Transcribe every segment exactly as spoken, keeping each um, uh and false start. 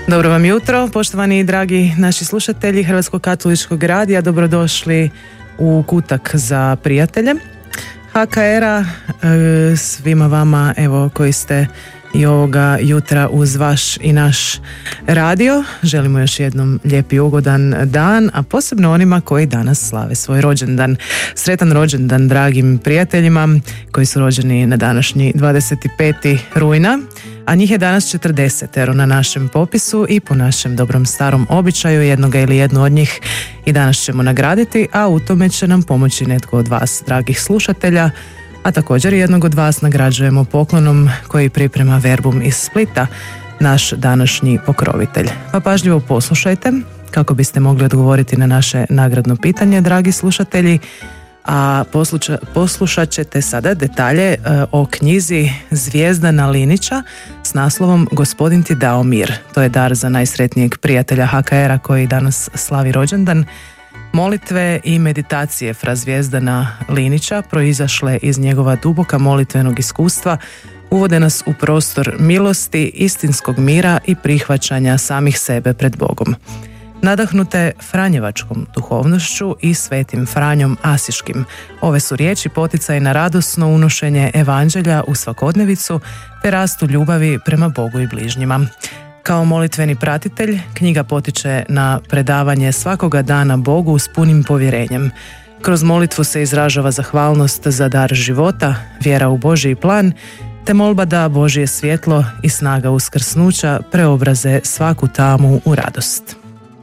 Dobro vam jutro, poštovani i dragi naši slušatelji Hrvatskog katoličkog radija, dobrodošli u Kutak za prijatelje H K R-a. E, svima vama, evo, koji ste i ovoga jutra uz vaš i naš radio, želimo još jednom lijep i ugodan dan, a posebno onima koji danas slave svoj rođendan. Sretan rođendan dragim prijateljima koji su rođeni na današnji dvadeset peti rujna, a njih je danas četrdeset na našem popisu i po našem dobrom starom običaju jednoga ili jednu od njih i danas ćemo nagraditi, a u tome će nam pomoći netko od vas, dragih slušatelja, a također jednog od vas nagrađujemo poklonom koji priprema Verbum iz Splita, naš današnji pokrovitelj. Pa pažljivo poslušajte kako biste mogli odgovoriti na naše nagradno pitanje, dragi slušatelji, a posluša, poslušat ćete sada detalje e, o knjizi Zvijezdana Linića s naslovom Gospodin ti dao mir. To je dar za najsretnijeg prijatelja H K R-a koji danas slavi rođendan. Molitve i meditacije fra Zvijezdana Linića, proizašle iz njegova duboka molitvenog iskustva, uvode nas u prostor milosti, istinskog mira i prihvaćanja samih sebe pred Bogom. Nadahnute franjevačkom duhovnošću i svetim Franjom Asiškim, ove su riječi poticaj na radosno unošenje evanđelja u svakodnevicu te rastu ljubavi prema Bogu i bližnjima. Kao molitveni pratitelj, knjiga potiče na predavanje svakoga dana Bogu s punim povjerenjem. Kroz molitvu se izražava zahvalnost za dar života, vjera u Božji plan, te molba da Božje svjetlo i snaga uskrsnuća preobraze svaku tamu u radost.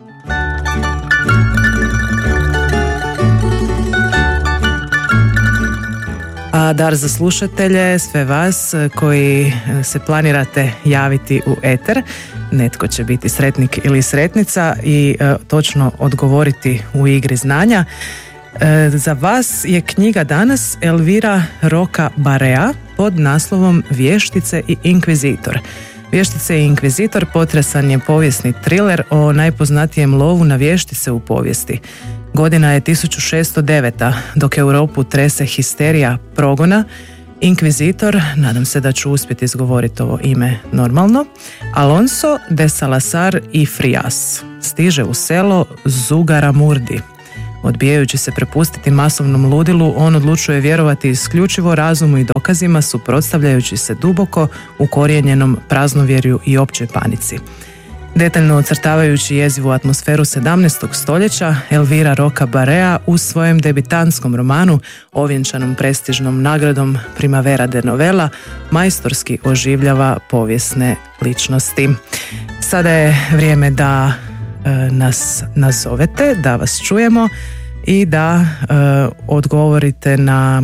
A dar za slušatelje, sve vas koji se planirate javiti u eter, netko će biti sretnik ili sretnica i e, točno odgovoriti u igri znanja. E, za vas je knjiga danas Elvira Roka Barea pod naslovom Vještice i inkvizitor. Vještice i inkvizitor potresan je povijesni triler o najpoznatijem lovu na vještice u povijesti. Godina je tisuću šesto deveta, dok Europu trese histerija progona. Inkvizitor, nadam se da ću uspjeti izgovoriti ovo ime normalno, Alonso de Salazar y Frias stiže u selo Zugaramurdi. Odbijajući se prepustiti masovnom ludilu, on odlučuje vjerovati isključivo razumu i dokazima, suprotstavljajući se duboko ukorijenjenom praznovjerju i općoj panici. Detaljno ocrtavajući jezivu atmosferu sedamnaestog stoljeća, Elvira Roka Barea u svojem debitantskom romanu, ovjenčanom prestižnom nagradom Primavera de Novela, majstorski oživljava povijesne ličnosti. Sada je vrijeme da e, nas nazovete, da vas čujemo i da e, odgovorite na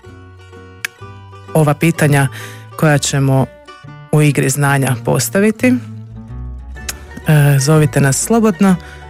ova pitanja koja ćemo u igri znanja postaviti. Zovite nas slobodno